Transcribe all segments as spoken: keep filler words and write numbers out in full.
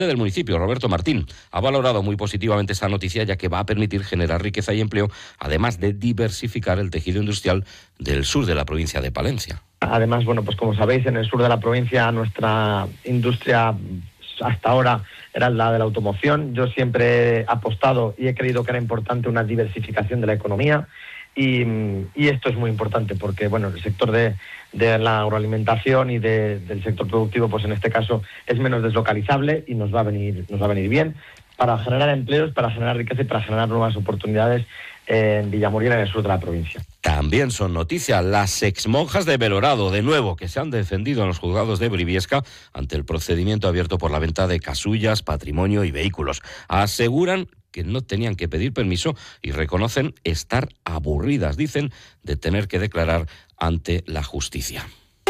del municipio, Roberto Martín, ha valorado muy positivamente esta noticia, ya que va a permitir generar riqueza y empleo, además de diversificar el tejido industrial del sur de la provincia de Palencia. Además, bueno, pues como sabéis, en el sur de la provincia nuestra industria hasta ahora era la de la automoción. Yo siempre he apostado y he creído que era importante una diversificación de la economía. Y, y esto es muy importante porque, bueno, el sector de, de la agroalimentación y de, del sector productivo, pues en este caso es menos deslocalizable y nos va a venir, nos va a venir bien para generar empleos, para generar riqueza y para generar nuevas oportunidades en Villamuriel, en el sur de la provincia. También son noticias las exmonjas de Belorado, de nuevo, que se han defendido en los juzgados de Briviesca ante el procedimiento abierto por la venta de casullas, patrimonio y vehículos. Aseguran que no tenían que pedir permiso y reconocen estar aburridas, dicen, de tener que declarar ante la justicia.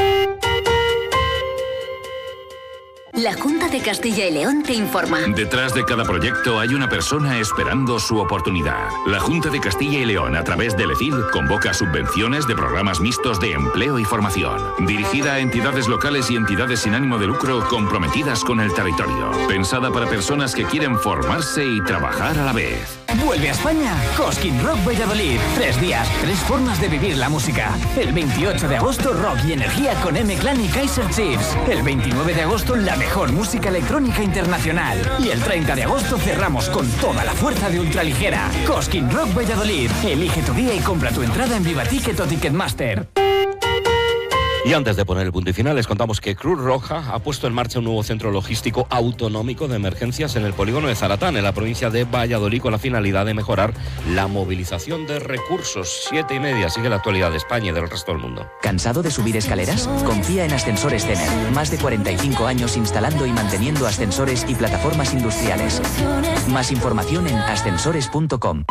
La Junta de Castilla y León te informa. Detrás de cada proyecto hay una persona esperando su oportunidad. La Junta de Castilla y León, a través del E F I D, convoca subvenciones de programas mixtos de empleo y formación, dirigida a entidades locales y entidades sin ánimo de lucro comprometidas con el territorio. Pensada para personas que quieren formarse y trabajar a la vez. Vuelve a España Cosquín Rock Valladolid. Tres días, tres formas de vivir la música. El veintiocho de agosto, rock y energía con M-Clan y Kaiser Chiefs. El veintinueve de agosto, la mejor música electrónica internacional. Y el treinta de agosto cerramos con toda la fuerza de ultraligera. Cosquín Rock Valladolid. Elige tu día y compra tu entrada en Vivaticket o Ticketmaster. Y antes de poner el punto y final, les contamos que Cruz Roja ha puesto en marcha un nuevo centro logístico autonómico de emergencias en el polígono de Zaratán, en la provincia de Valladolid, con la finalidad de mejorar la movilización de recursos. Siete y media, sigue la actualidad de España y del resto del mundo. ¿Cansado de subir escaleras? Confía en Ascensores Cener. Más de cuarenta y cinco años instalando y manteniendo ascensores y plataformas industriales. Más información en ascensores punto com.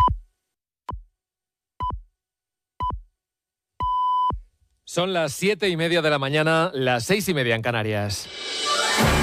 Son las siete y media de la mañana, las seis y media en Canarias.